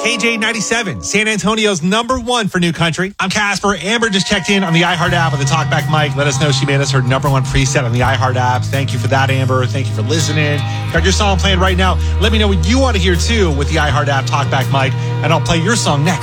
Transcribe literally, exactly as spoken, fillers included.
K J ninety-seven, San Antonio's number one for new country. I'm Casper. Amber just checked in on the iHeart app with the Talkback mic. Let us know she made us her number one preset on the iHeart app. Thank you for that, Amber. Thank you for listening. Got your song playing right now. Let me know what you want to hear, too, with the iHeart app Talkback mic, and I'll play your song next.